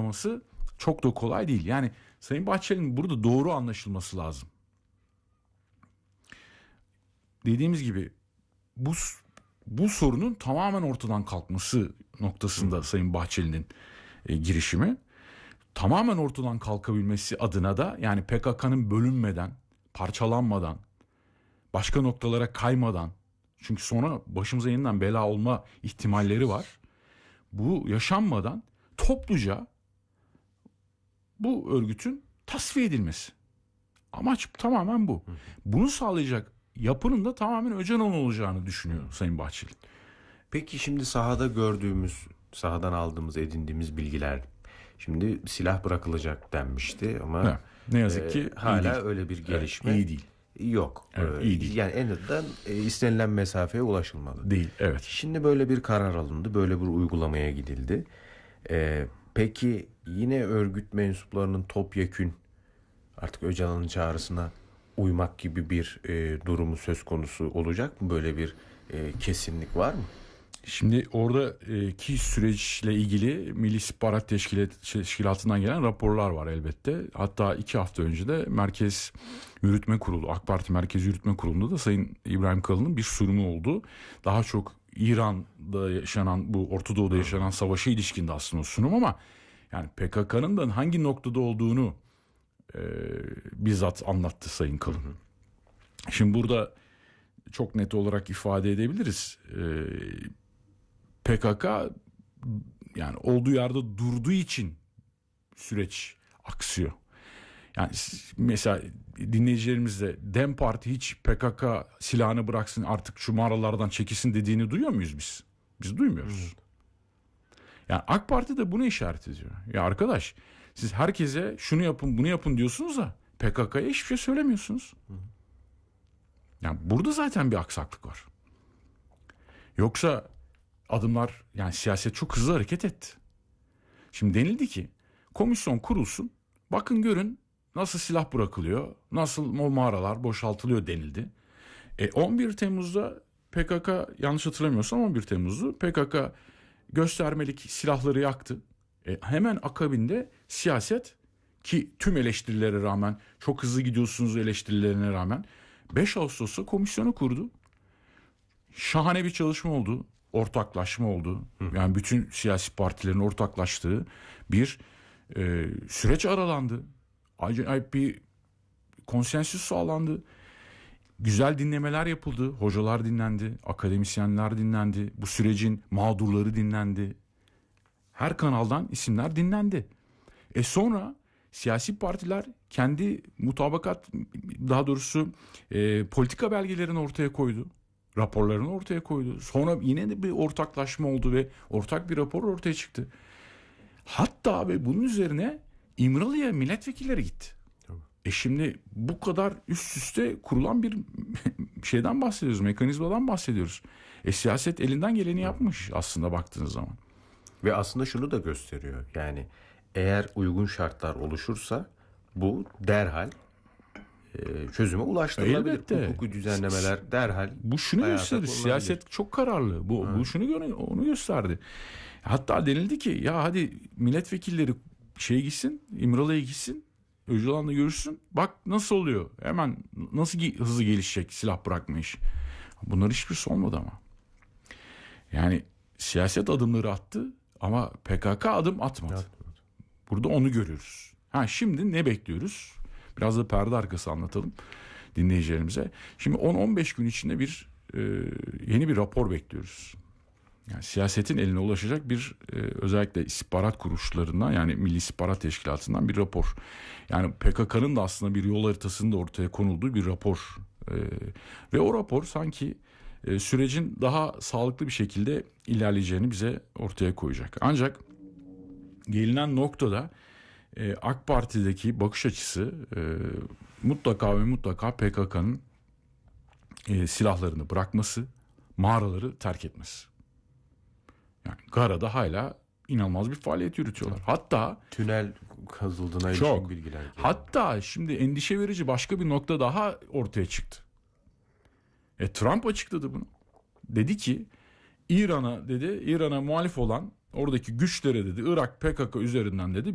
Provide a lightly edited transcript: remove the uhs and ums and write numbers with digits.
açıklaması çok da kolay değil. Yani Sayın Bahçeli'nin burada doğru anlaşılması lazım. Dediğimiz gibi bu sorunun tamamen ortadan kalkması noktasında Sayın Bahçeli'nin girişimi. Tamamen ortadan kalkabilmesi adına da yani PKK'nın bölünmeden, parçalanmadan, başka noktalara kaymadan, çünkü sonra başımıza yeniden bela olma ihtimalleri var. Bu yaşanmadan topluca bu örgütün tasfiye edilmesi. Amaç tamamen bu. Bunu sağlayacak yapının da tamamen Öcalan olacağını düşünüyor Sayın Bahçeli. Peki şimdi sahada gördüğümüz, sahadan aldığımız, edindiğimiz bilgiler, şimdi silah bırakılacak denmişti ama ne yazık ki hala öyle bir gelişme iyi değil. Yok. Evet, iyi değil. Yani en azından istenilen mesafeye ulaşılmadı. Değil, evet. Şimdi böyle bir karar alındı, böyle bir uygulamaya gidildi. Peki yine örgüt mensuplarının topyekün artık Öcalan'ın çağrısına uymak gibi bir durumu söz konusu olacak mı? Böyle bir kesinlik var mı? Şimdi oradaki süreçle ilgili Milli İstihbarat Teşkilatı'ndan gelen raporlar var elbette. Hatta 2 hafta önce de Merkez Yürütme Kurulu, AK Parti Merkez Yürütme Kurulu'nda da Sayın İbrahim Kalın'ın bir sunumu oldu. Daha çok İran'da yaşanan, bu Orta Doğu'da yaşanan savaşa ilişkinde aslında o sunum, ama yani PKK'nın da hangi noktada olduğunu bizzat anlattı Sayın Kalın. Şimdi burada çok net olarak ifade edebiliriz. PKK yani olduğu yerde durduğu için süreç aksıyor. Yani mesela dinleyicilerimiz de DEM Parti hiç PKK silahını bıraksın artık şu mağaralardan çekilsin dediğini duyuyor muyuz biz? Biz duymuyoruz. Yani AK Parti de bunu işaret ediyor. Ya arkadaş, siz herkese şunu yapın bunu yapın diyorsunuz da PKK'ya hiçbir şey söylemiyorsunuz. Yani burada zaten bir aksaklık var. Yoksa adımlar, yani siyaset çok hızlı hareket etti. Şimdi denildi ki komisyon kurulsun, bakın görün nasıl silah bırakılıyor, nasıl o mağaralar boşaltılıyor denildi. 11 Temmuz'da PKK, yanlış hatırlamıyorsam 11 Temmuz'da PKK göstermelik silahları yaktı. Hemen akabinde siyaset, ki tüm eleştirilere rağmen, çok hızlı gidiyorsunuz eleştirilerine rağmen 5 Ağustos'ta komisyonu kurdu. Şahane bir çalışma oldu. Ortaklaşma oldu. Yani bütün siyasi partilerin ortaklaştığı bir süreç aralandı. Acayip bir konsensüs sağlandı. Güzel dinlemeler yapıldı. Hocalar dinlendi. Akademisyenler dinlendi. Bu sürecin mağdurları dinlendi. Her kanaldan isimler dinlendi. Sonra siyasi partiler kendi mutabakat, daha doğrusu politika belgelerini ortaya koydu. Raporlarını ortaya koydu. Sonra yine de bir ortaklaşma oldu ve ortak bir rapor ortaya çıktı. Hatta ve bunun üzerine İmralı'ya milletvekilleri gitti. Şimdi bu kadar üst üste kurulan bir şeyden bahsediyoruz, mekanizmadan bahsediyoruz. Siyaset elinden geleni yapmış aslında baktığınız zaman. Ve aslında şunu da gösteriyor. Yani eğer uygun şartlar oluşursa bu derhal çözüme ulaştırılabilir. Elbette. Hukuki düzenlemeler derhal. Bu şunu gösterir. Siyaset çok kararlı. Bu şunu onu gösterdi. Hatta denildi ki ya hadi milletvekilleri gitsin, İmralı'ya gitsin, Öcalan'la görüşsün. Bak nasıl oluyor. Hemen nasıl hızlı gelişecek silah bırakma işi. Bunlar hiçbirisi olmadı ama. Yani siyaset adımları attı ama PKK adım atmadı. Burada onu görüyoruz. Şimdi ne bekliyoruz? Biraz da perde arkası anlatalım dinleyicilerimize. Şimdi 10-15 gün içinde yeni bir rapor bekliyoruz. Yani siyasetin eline ulaşacak bir özellikle istihbarat kuruluşlarından, yani Milli İstihbarat Teşkilatı'ndan bir rapor. Yani PKK'nın da aslında bir yol haritasının da ortaya konulduğu bir rapor. Ve o rapor sanki sürecin daha sağlıklı bir şekilde ilerleyeceğini bize ortaya koyacak. Ancak gelinen noktada AK Parti'deki bakış açısı mutlaka ve mutlaka PKK'nın silahlarını bırakması, mağaraları terk etmesi. Yani Gara'da hala inanılmaz bir faaliyet yürütüyorlar. Hatta tünel kazıldığına ilişkin bilgiler. Hatta şimdi endişe verici başka bir nokta daha ortaya çıktı. Trump açıkladı bunu. Dedi ki İran'a muhalif olan oradaki güçlere dedi, Irak PKK üzerinden dedi